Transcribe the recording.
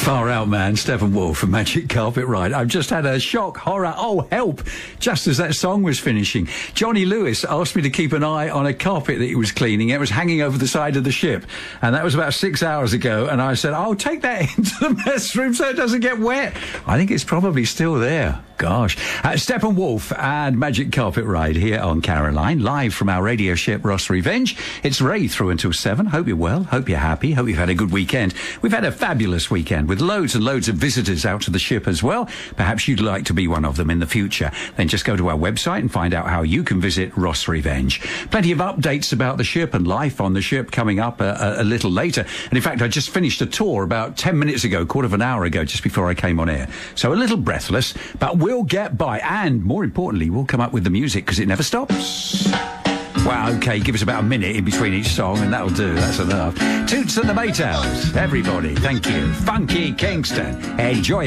Far out, man. Steppenwolf from Magic Carpet Ride. I've just had a shock, horror, oh help, just as that song was finishing. Johnny Lewis asked me to keep an eye on a carpet that he was cleaning. It was hanging over the side of the ship, and that was about 6 hours ago, and I said, oh, take that into the mess room so it doesn't get wet. I think it's probably still there. Gosh. Steppenwolf and Magic Carpet Ride here on Caroline, live from our radio ship Ross Revenge. It's Ray through until 7. Hope you're well. Hope you're happy. Hope you've had a good weekend. We've had a fabulous weekend with loads and loads of visitors out to the ship as well. Perhaps you'd like to be one of them in the future. Then just go to our website and find out how you can visit Ross Revenge. Plenty of updates about the ship and life on the ship coming up a little later. And in fact, I just finished a tour about 10 minutes ago, quarter of an hour ago, just before I came on air. So a little breathless, but we'll get by. And more importantly, we'll come up with the music because it never stops. Well, okay, give us about a minute in between each song and that'll do. That's enough. Toots and the Maytals. Everybody, thank you. Funky Kingston. Enjoy.